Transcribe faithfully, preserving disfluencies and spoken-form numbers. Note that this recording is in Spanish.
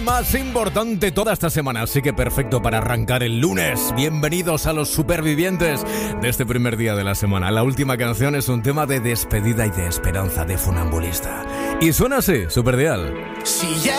Más importante toda esta semana, así que perfecto para arrancar el lunes. Bienvenidos a los supervivientes de este primer día de la semana. La última canción es un tema de despedida y de esperanza de Funambulista. Y suena así, Superdial. Si ya